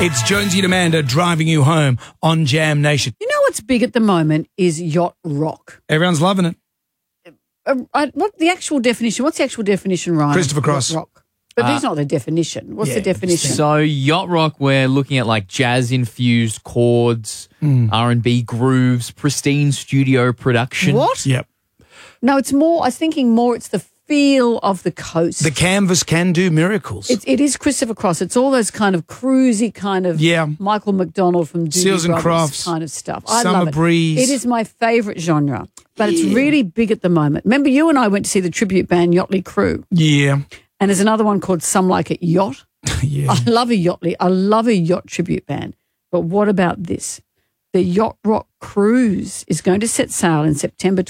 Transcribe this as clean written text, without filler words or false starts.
It's Jonesy and Amanda driving you home on Jam Nation. You know what's big at the moment is yacht rock. Everyone's loving it. What's the actual definition, Ryan? Christopher Cross. Yacht rock. But there's not the definition. What's the definition? So yacht rock, we're looking at like jazz-infused chords, R&B grooves, pristine studio production. What? Yep. No, it's more, I was thinking more it's the feel of the coast. The canvas can do miracles. It is Christopher Cross. It's all those kind of cruisy kind of Michael McDonald from Doobie Seals and Brothers Crofts kind of stuff. Summer I love it. Breeze. It is my favourite genre, but it's really big at the moment. Remember you and I went to see the tribute band Yachtly Crew? Yeah. And there's another one called Some Like It Yacht. Yeah. I love a yacht tribute band. But what about this? The Yacht Rock Cruise is going to set sail in September